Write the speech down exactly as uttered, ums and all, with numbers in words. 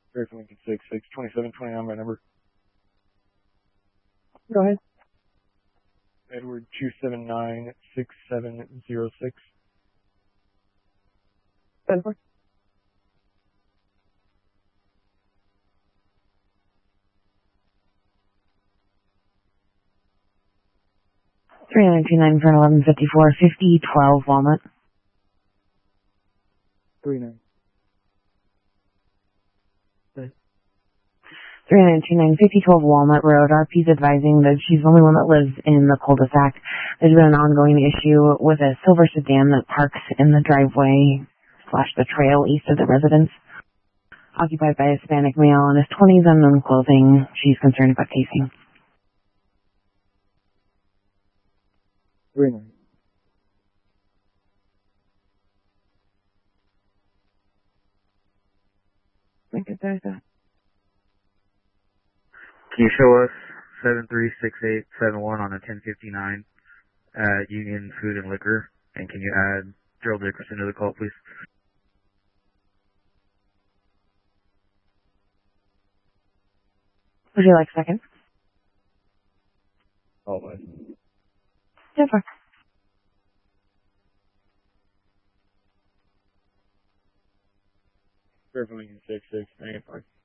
Verify Lincoln six six twenty-seven twenty-nine by number. Go ahead. Edward two seven nine six seven zero six. ten four. three nine two nine for eleven fifty-four fifty twelve Walnut. three nine. three nine two nine fifty twelve Walnut Road. R P's advising that she's the only one that lives in the cul-de-sac. There's been an ongoing issue with a silver sedan that parks in the driveway slash the trail east of the residence. Occupied by a Hispanic male in his twenties, unknown clothing. She's concerned about casing. three nine. Think it's there's that. Can you show us seven three six eight seven one on a ten fifty-nine at Union Food and Liquor? And can you add Gerald Dickerson to the call, please? Would you like a second? Always. ten four. Verify Lincoln six six nine five.